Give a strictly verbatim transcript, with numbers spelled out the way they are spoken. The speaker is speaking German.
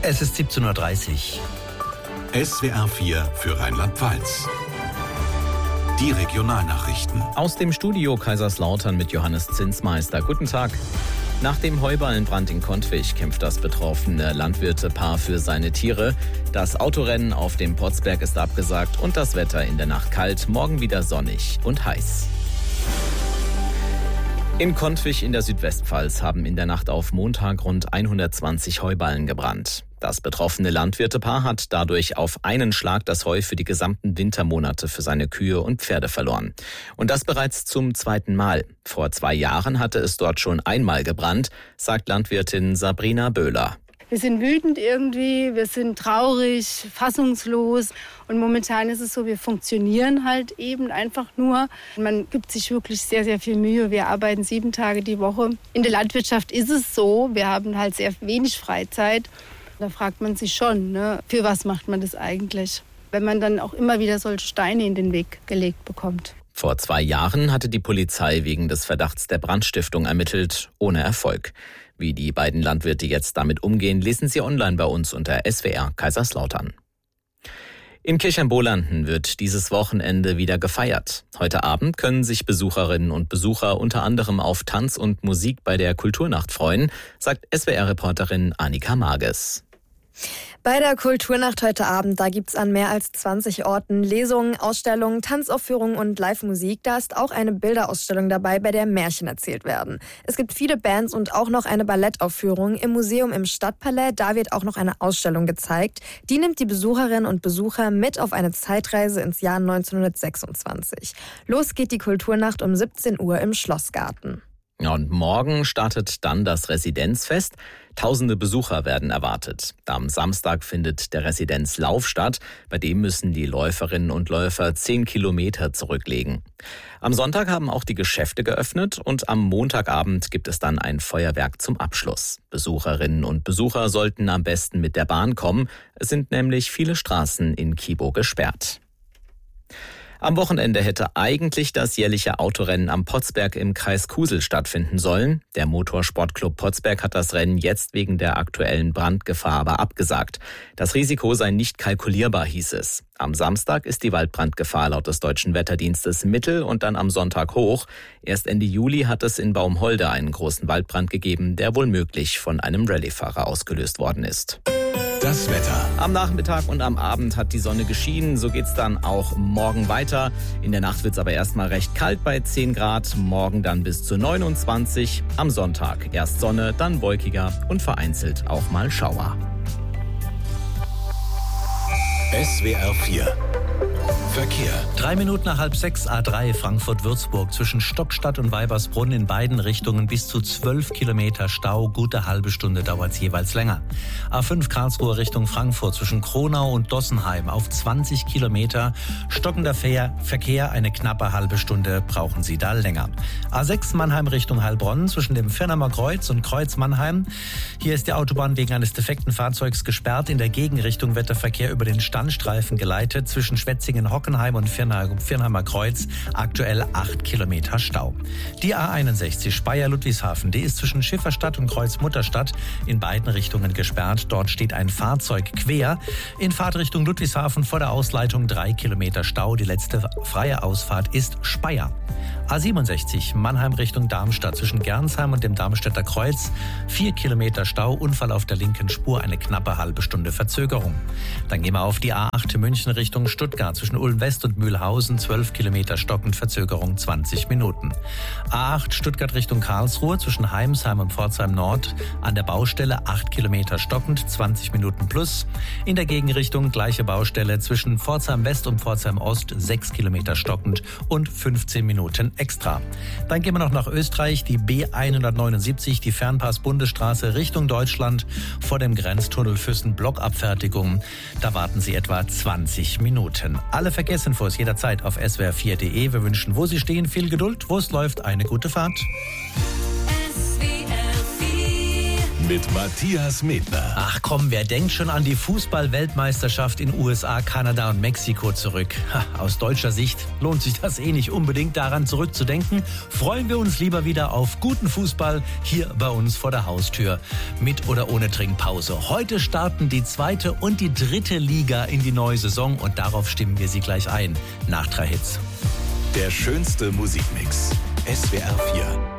Es ist siebzehn Uhr dreißig. S W R vier für Rheinland-Pfalz. Die Regionalnachrichten. Aus dem Studio Kaiserslautern mit Johannes Zinsmeister. Guten Tag. Nach dem Heuballenbrand in Kontwich kämpft das betroffene Landwirtepaar für seine Tiere. Das Autorennen auf dem Potzberg ist abgesagt und das Wetter in der Nacht kalt, morgen wieder sonnig und heiß. In Kontwich in der Südwestpfalz haben in der Nacht auf Montag rund hundertzwanzig Heuballen gebrannt. Das betroffene Landwirtepaar hat dadurch auf einen Schlag das Heu für die gesamten Wintermonate für seine Kühe und Pferde verloren. Und das bereits zum zweiten Mal. Vor zwei Jahren hatte es dort schon einmal gebrannt, sagt Landwirtin Sabrina Böhler. Wir sind wütend irgendwie, wir sind traurig, fassungslos. Und momentan ist es so, wir funktionieren halt eben einfach nur. Man gibt sich wirklich sehr, sehr viel Mühe. Wir arbeiten sieben Tage die Woche. In der Landwirtschaft ist es so, wir haben halt sehr wenig Freizeit. Da fragt man sich schon, ne, für was macht man das eigentlich? Wenn man dann auch immer wieder solche Steine in den Weg gelegt bekommt. Vor zwei Jahren hatte die Polizei wegen des Verdachts der Brandstiftung ermittelt, ohne Erfolg. Wie die beiden Landwirte jetzt damit umgehen, lesen Sie online bei uns unter S W R Kaiserslautern. In Kirchheimbohlanden wird dieses Wochenende wieder gefeiert. Heute Abend können sich Besucherinnen und Besucher unter anderem auf Tanz und Musik bei der Kulturnacht freuen, sagt S W R-Reporterin Annika Marges. Bei der Kulturnacht heute Abend, da gibt's an mehr als zwanzig Orten Lesungen, Ausstellungen, Tanzaufführungen und Live-Musik. Da ist auch eine Bilderausstellung dabei, bei der Märchen erzählt werden. Es gibt viele Bands und auch noch eine Ballettaufführung im Museum im Stadtpalais. Da wird auch noch eine Ausstellung gezeigt. Die nimmt die Besucherinnen und Besucher mit auf eine Zeitreise ins Jahr neunzehnhundertsechsundzwanzig. Los geht die Kulturnacht um siebzehn Uhr im Schlossgarten. Ja, und morgen startet dann das Residenzfest. Tausende Besucher werden erwartet. Am Samstag findet der Residenzlauf statt. Bei dem müssen die Läuferinnen und Läufer zehn Kilometer zurücklegen. Am Sonntag haben auch die Geschäfte geöffnet und am Montagabend gibt es dann ein Feuerwerk zum Abschluss. Besucherinnen und Besucher sollten am besten mit der Bahn kommen. Es sind nämlich viele Straßen in Kibo gesperrt. Am Wochenende hätte eigentlich das jährliche Autorennen am Potzberg im Kreis Kusel stattfinden sollen. Der Motorsportclub Potzberg hat das Rennen jetzt wegen der aktuellen Brandgefahr aber abgesagt. Das Risiko sei nicht kalkulierbar, hieß es. Am Samstag ist die Waldbrandgefahr laut des Deutschen Wetterdienstes mittel und dann am Sonntag hoch. Erst Ende Juli hat es in Baumholde einen großen Waldbrand gegeben, der wohl möglich von einem Rallyefahrer ausgelöst worden ist. Das Wetter. Am Nachmittag und am Abend hat die Sonne geschienen. So geht's dann auch morgen weiter. In der Nacht wird's aber erstmal recht kalt bei zehn Grad. Morgen dann bis zu neunundzwanzig. Am Sonntag erst Sonne, dann wolkiger und vereinzelt auch mal Schauer. S W R vier. Verkehr. Drei Minuten nach halb sechs, A drei Frankfurt-Würzburg zwischen Stockstadt und Weibersbrunn in beiden Richtungen bis zu zwölf Kilometer Stau. Gute halbe Stunde dauert es jeweils länger. A fünf Karlsruhe Richtung Frankfurt zwischen Kronau und Dossenheim auf zwanzig Kilometer. Stockender Verkehr, eine knappe halbe Stunde brauchen Sie da länger. A sechs Mannheim Richtung Heilbronn zwischen dem Firnamer Kreuz und Kreuz Mannheim. Hier ist die Autobahn wegen eines defekten Fahrzeugs gesperrt. In der Gegenrichtung wird der Verkehr über den Standstreifen geleitet zwischen Schwetzingen, Hockenheim und Firnheimer Kreuz, aktuell acht Kilometer Stau. Die A einundsechzig Speyer-Ludwigshafen, die ist zwischen Schifferstadt und Kreuz-Mutterstadt in beiden Richtungen gesperrt. Dort steht ein Fahrzeug quer. In Fahrtrichtung Ludwigshafen vor der Ausleitung drei Kilometer Stau. Die letzte freie Ausfahrt ist Speyer. A siebenundsechzig Mannheim Richtung Darmstadt zwischen Gernsheim und dem Darmstädter Kreuz. Vier Kilometer Stau, Unfall auf der linken Spur, eine knappe halbe Stunde Verzögerung. Dann gehen wir auf die A acht München Richtung Stuttgart zwischen Ulm West und Mühlhausen, zwölf Kilometer stockend, Verzögerung zwanzig Minuten. A acht Stuttgart Richtung Karlsruhe zwischen Heimsheim und Pforzheim Nord an der Baustelle acht Kilometer stockend, zwanzig Minuten plus. In der Gegenrichtung gleiche Baustelle zwischen Pforzheim West und Pforzheim Ost, sechs Kilometer stockend und fünfzehn Minuten extra. Dann gehen wir noch nach Österreich, die B hundertneunundsiebzig, die Fernpass-Bundesstraße Richtung Deutschland vor dem Grenztunnel Füssen, Blockabfertigung. Da warten Sie etwa zwanzig Minuten. Alle Verkehrsinfos jederzeit auf s w r vier punkt d e. Wir wünschen, wo Sie stehen, viel Geduld, wo es läuft, eine gute Fahrt. mit Matthias Medner. Ach komm, wer denkt schon an die Fußball-Weltmeisterschaft in U S A, Kanada und Mexiko zurück? Ha, aus deutscher Sicht lohnt sich das eh nicht unbedingt, daran zurückzudenken. Freuen wir uns lieber wieder auf guten Fußball hier bei uns vor der Haustür. Mit oder ohne Trinkpause. Heute starten die zweite und die dritte Liga in die neue Saison und darauf stimmen wir Sie gleich ein. Nach drei Hits. Der schönste Musikmix. S W R vier.